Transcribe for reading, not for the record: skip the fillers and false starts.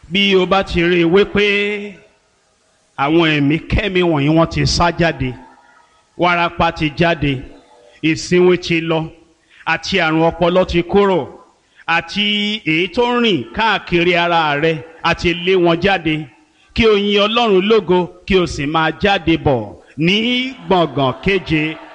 bí o bá ti rí i wípé àwọn ẹ̀mí kẹ́mi wọ̀nyí wọ́n ti sá jáde, wárápá ti jáde, ìsínwé ti lọ, àti àrùn ọpọlọ ti kúrò, àti èyí tó ń rìn káàkiri ara rẹ àti lé wọn jáde, kí o yin Ọlọ́run lógo kí o sì máa jáde bọ̀ ní gbọ̀ngàn keje